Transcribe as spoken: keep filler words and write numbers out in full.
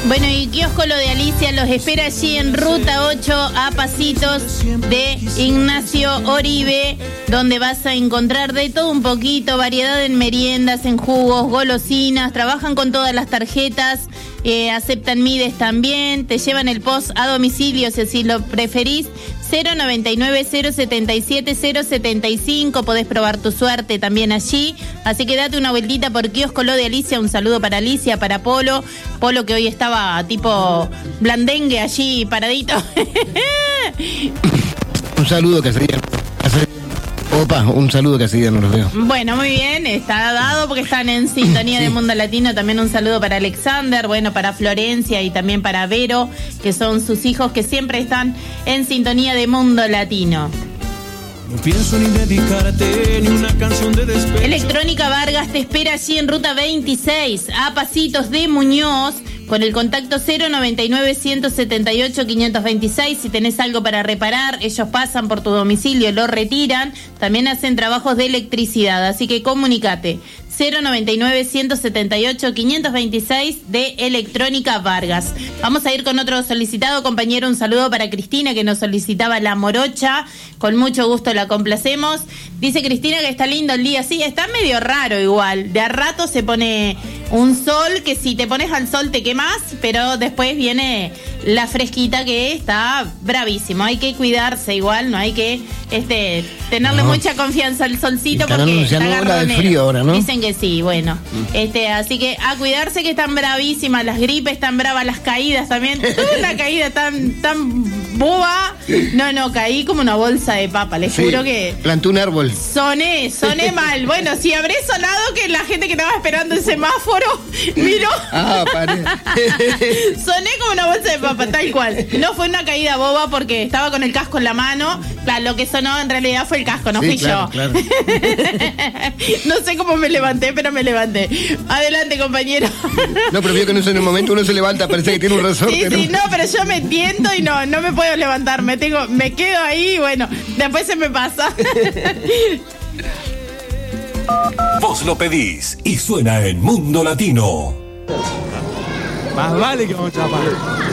Bueno, y Kiosco Lo de Alicia los espera allí en Ruta ocho, a pasitos de Ignacio Oribe, donde vas a encontrar de todo un poquito, variedad en meriendas, en jugos, golosinas, trabajan con todas las tarjetas, eh, aceptan Mides también, te llevan el post a domicilio si así lo preferís. Cero noventa y nueve, cero setenta y siete, cero setenta y cinco, podés probar tu suerte también allí, así que date una vueltita por Kiosco Lo de Alicia. Un saludo para Alicia, para Polo, Polo que hoy estaba tipo blandengue allí paradito. Un saludo que sería... Opa, un saludo que hace días no los veo. Bueno, muy bien, está dado porque están en sintonía sí. de Mundo Latino. También un saludo para Alexander, bueno, para Florencia y también para Vero, que son sus hijos que siempre están en sintonía de Mundo Latino. No pienso ni dedicarte ni una canción de despecho. Electrónica Vargas te espera allí en Ruta veintiséis, a pasitos de Muñoz, con el contacto cero noventa y nueve, ciento setenta y ocho, quinientos veintiséis. Si tenés algo para reparar, ellos pasan por tu domicilio, lo retiran. También hacen trabajos de electricidad, así que comunicate. cero noventa y nueve, ciento setenta y ocho, quinientos veintiséis de Electrónica Vargas. Vamos a ir con otro solicitado, compañero. Un saludo para Cristina, que nos solicitaba la morocha. Con mucho gusto la complacemos. Dice Cristina que está lindo el día. Sí, está medio raro igual. De a rato se pone un sol que si te pones al sol te quemas, pero después viene la fresquita que está bravísimo. Hay que cuidarse igual, no hay que este tenerle no. mucha confianza al solcito porque está agarradonero. De frío ahora, ¿no? Dicen que sí, bueno. Mm. Este, así que a cuidarse, que están bravísimas las gripes, están bravas las caídas también. Tuve una caída tan tan boba. No, no, caí como una bolsa de papa, les sí, juro que plantó un árbol. Soné, soné mal. Bueno, si habré sonado que la gente que estaba esperando el semáforo miró. Ah, paré. Soné como una bolsa de papa, tal cual. No fue una caída boba porque estaba con el casco en la mano. Claro, lo que sonó en realidad fue el casco, no sí, fui claro, yo. Claro. No sé cómo me levanté, pero me levanté. Adelante, compañero. No, pero vio que en un momento uno se levanta, parece que tiene un resorte. Sí, sí, no, pero yo me tiento y no, no me puedo levantar. Me tengo, me quedo ahí y bueno, después se me pasa. Vos lo pedís y suena en Mundo Latino. Más vale que vamos a chapar.